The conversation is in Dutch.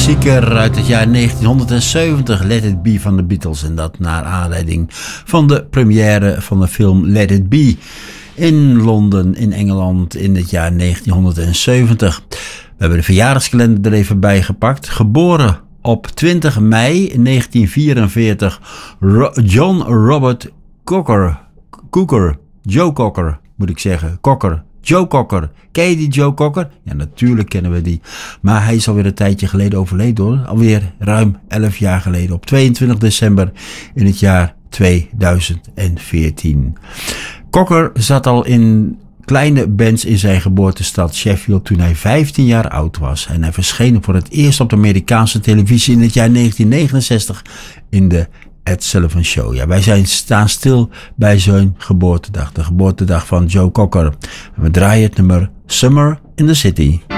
klassieker uit het jaar 1970, Let It Be van de Beatles. En dat naar aanleiding van de première van de film Let It Be in Londen, in Engeland, in het jaar 1970. We hebben de verjaardagskalender er even bij gepakt. Geboren op 20 mei 1944, John Robert Joe Cocker, moet ik zeggen, Joe Cocker. Ken je die Joe Cocker? Ja, natuurlijk kennen we die. Maar hij is alweer een tijdje geleden overleden hoor. Alweer ruim 11 jaar geleden. Op 22 december in het jaar 2014. Cocker zat al in kleine bands in zijn geboortestad Sheffield toen hij 15 jaar oud was. En hij verscheen voor het eerst op de Amerikaanse televisie in het jaar 1969 in de Ed Sullivan Show. Ja, wij staan stil bij zijn geboortedag. De geboortedag van Joe Cocker. We draaien het nummer Summer in the City.